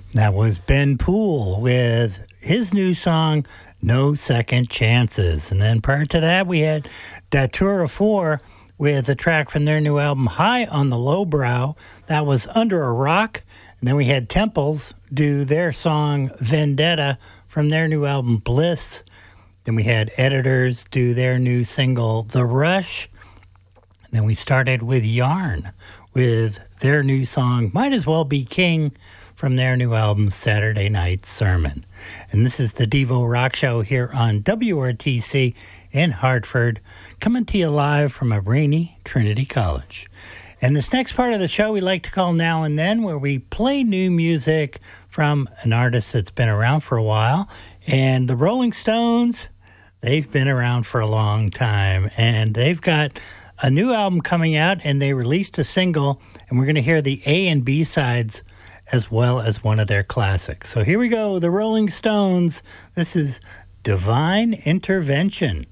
That was Ben Poole with his new song, No Second Chances. And then prior to that, we had Datura 4 with a track from their new album, High on the Lowbrow. That was Under a Rock. And then we had Temples do their song, Vendetta, from their new album, Bliss. Then we had Editors do their new single, The Rush. And then we started with Yarn with their new song, Might As Well Be King, from their new album, Saturday Night Sermon. And this is the Devo Rock Show here on WRTC in Hartford, coming to you live from a rainy Trinity College. And this next part of the show we like to call Now and Then, where we play new music from an artist that's been around for a while. And the Rolling Stones, they've been around for a long time. And they've got a new album coming out, and they released a single. And we're going to hear the A and B sides as well as one of their classics. So here we go, the Rolling Stones. This is Divine Intervention.